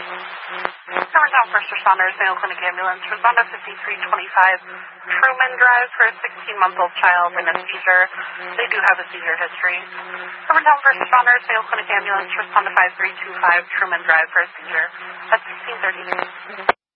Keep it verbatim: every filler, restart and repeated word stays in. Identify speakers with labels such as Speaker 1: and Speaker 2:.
Speaker 1: Summertown First Responders, Mayo Clinic Ambulance, respond to fifty-three twenty-five Truman Drive for a sixteen-month-old child in a seizure. They do have a seizure history. Summertown First Responders, Mayo Clinic Ambulance, respond to five three two five Truman Drive for a seizure at sixteen thirty.